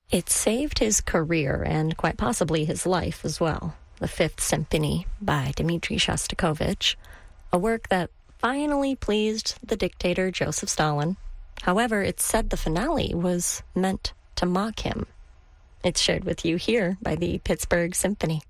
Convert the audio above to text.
It saved his career and quite possibly his life as well. The Fifth Symphony by Dmitri Shostakovich, a work that finally pleased the dictator Joseph Stalin. However, it's said the finale was meant to mock him. It's shared with you here by the Pittsburgh Symphony.